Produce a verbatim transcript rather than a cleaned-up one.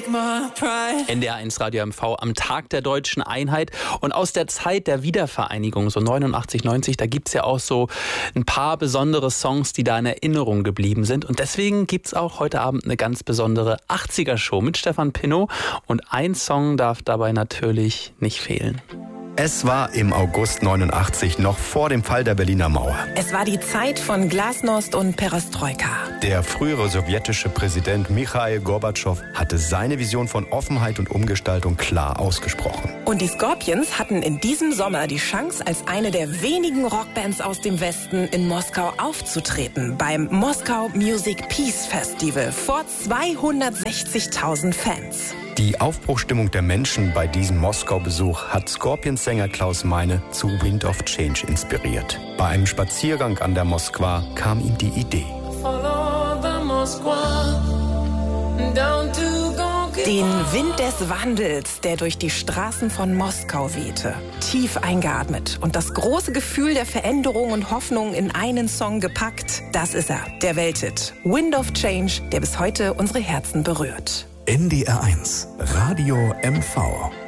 N D R eins Radio M V am Tag der Deutschen Einheit. Und aus der Zeit der Wiedervereinigung, so neunundachtzig, neunzig, da gibt es ja auch so ein paar besondere Songs, die da in Erinnerung geblieben sind. Und deswegen gibt es auch heute Abend eine ganz besondere achtziger-Show mit Stefan Pinnow. Und ein Song darf dabei natürlich nicht fehlen. Es war im August neunundachtzig, noch vor dem Fall der Berliner Mauer. Es war die Zeit von Glasnost und Perestroika. Der frühere sowjetische Präsident Michail Gorbatschow hatte seine Vision von Offenheit und Umgestaltung klar ausgesprochen. Und die Scorpions hatten in diesem Sommer die Chance, als eine der wenigen Rockbands aus dem Westen in Moskau aufzutreten. Beim Moskau Music Peace Festival vor zweihundertsechzigtausend Fans. Die Aufbruchstimmung der Menschen bei diesem Moskau-Besuch hat Scorpions-Sänger Klaus Meine zu Wind of Change inspiriert. Bei einem Spaziergang an der Moskwa kam ihm die Idee. Den Wind des Wandels, der durch die Straßen von Moskau wehte. Tief eingeatmet und das große Gefühl der Veränderung und Hoffnung in einen Song gepackt. Das ist er, der Welthit. Wind of Change, der bis heute unsere Herzen berührt. N D R eins Radio M V